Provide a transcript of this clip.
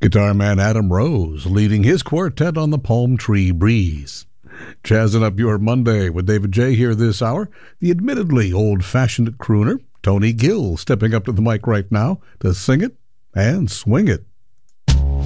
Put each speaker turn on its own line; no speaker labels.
Guitar man Adam Rose leading his quartet on the Palm Tree Breeze. Jazzing up your Monday with David J. here this hour, the admittedly old-fashioned crooner, Tony Gill, stepping up to the mic right now to sing it and swing it.